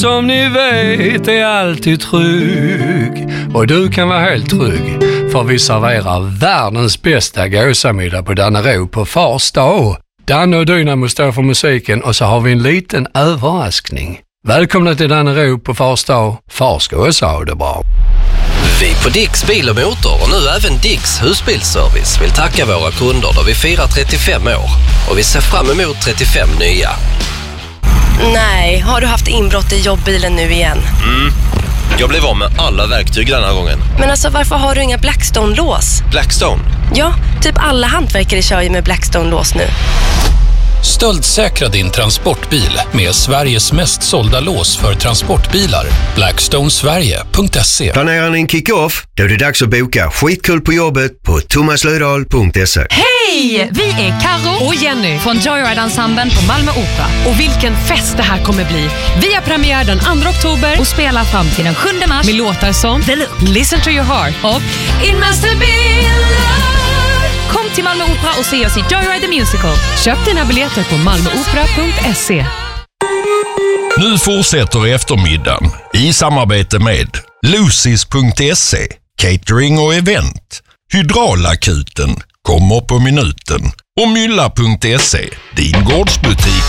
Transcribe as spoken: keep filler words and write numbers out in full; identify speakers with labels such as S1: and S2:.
S1: som ni vet är alltid trygg. Och du kan vara helt trygg, för vi serverar världens bästa gåsamiddag på Dannero på Fars dag. Danne och Dynamo står för musiken och så har vi en liten överraskning. Välkomna till Dannero på Fars dag. Fars gåsa ha det bra.
S2: Vi på Dicks bil och motor och nu även Dicks husbilsservice vill tacka våra kunder då vi firar trettiofem år. Och vi ser fram emot trettiofem nya.
S3: Nej, har du haft inbrott i jobbbilen nu igen?
S2: Mm. Jag blev av med alla verktyg den här gången.
S3: Men alltså, varför har du inga Blackstone-lås?
S2: Blackstone?
S3: Ja, typ alla hantverkare kör ju med Blackstone-lås nu.
S4: Stöldsäkra din transportbil med Sveriges mest sålda lås för transportbilar. blackstone sverige punkt se.
S5: Planerar ni en kick-off? Då är det dags att boka skitkul på jobbet på thomas lödahl punkt se.
S6: Hej! Vi är Karo och Jenny från Joyride-ensemblen på Malmö Opera. Och vilken fest det här kommer bli. Vi har premiär den andra oktober och spelar fram till den sjunde mars med låtar som Listen to your heart och It must have been love. Kom till Malmö Opera och se oss i Joyride the Musical. Köp dina biljetter på malmö opera punkt se.
S7: Nu fortsätter eftermiddagen i samarbete med Lucis punkt se, catering och event. Hydraulakuten kommer på minuten och mylla punkt se, din gårdsbutik